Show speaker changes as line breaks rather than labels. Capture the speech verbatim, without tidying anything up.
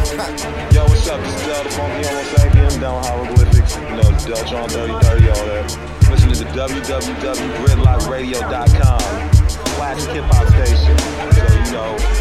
Yo, what's up? This is Del, the Funky Homo Sapien, down hieroglyphics, you know, Dutch on dirty, dirty, all that. Listen to w w w dot gridlock radio dot com, classic hip hop station. So, you know,